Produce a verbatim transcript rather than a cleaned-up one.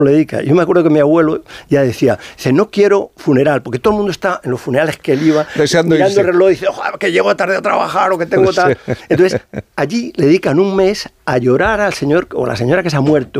le dedica. Yo me acuerdo que mi abuelo ya decía, dice, no quiero funeral, porque todo el mundo está en los funerales que él iba, deseando mirando irse. el reloj y dice, ojalá que llego tarde a trabajar o que tengo tal. Entonces, allí le dedican un mes a llorar al señor o a la señora que se ha muerto.